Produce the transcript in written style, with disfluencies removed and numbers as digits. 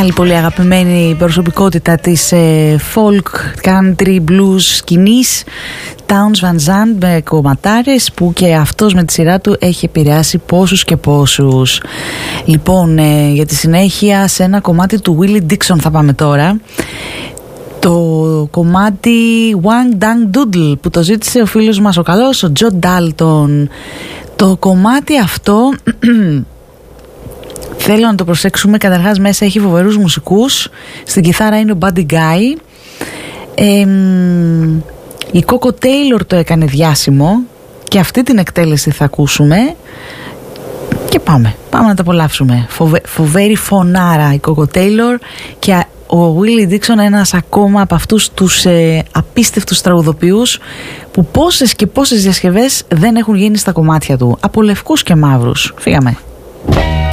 άλλη πολύ αγαπημένη προσωπικότητα της folk, country, blues σκηνής, Townes Van Zandt, με κομματάρες που και αυτός με τη σειρά του έχει επηρεάσει πόσους και πόσους. Λοιπόν, για τη συνέχεια σε ένα κομμάτι του Willie Dixon θα πάμε τώρα. Το κομμάτι Wang Dang Doodle που το ζήτησε ο φίλος μας ο καλός, ο Τζο Ντάλτον. Το κομμάτι αυτό θέλω να το προσέξουμε. Καταρχάς μέσα έχει φοβερούς μουσικούς. Στην κιθάρα είναι ο Buddy Guy. Η Coco Taylor το έκανε διάσημο και αυτή την εκτέλεση θα ακούσουμε. Και πάμε να τα απολαύσουμε. Φοβερή φωνάρα η Coco Taylor και ο Willie Dixon, ένας ακόμα από αυτούς τους απίστευτους τραγουδοποιούς που πόσες και πόσες διασκευές δεν έχουν γίνει στα κομμάτια του, από λευκούς και μαύρους. Φύγαμε.